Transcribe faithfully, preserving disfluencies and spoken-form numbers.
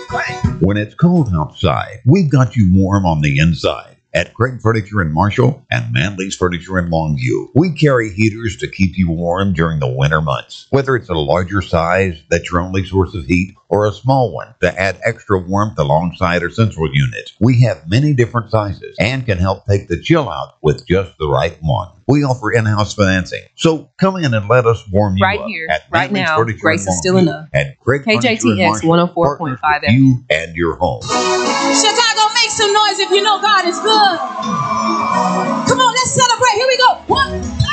When it's cold outside, we've got you warm on the inside. At Craig Furniture in Marshall and Manley's Furniture in Longview, we carry heaters to keep you warm during the winter months. Whether it's a larger size that's your only source of heat or a small one to add extra warmth alongside our central unit, we have many different sizes and can help take the chill out with just the right one. We offer in-house financing, so come in and let us warm you right up. here, At right Manley's now. Furniture in Grace is still Longview enough. And Craig K J Furniture in T X Marshall, one oh four point five partners with you and your home. Chicago, make some noise if you know God is good. Come on, let's celebrate. Here we go. One.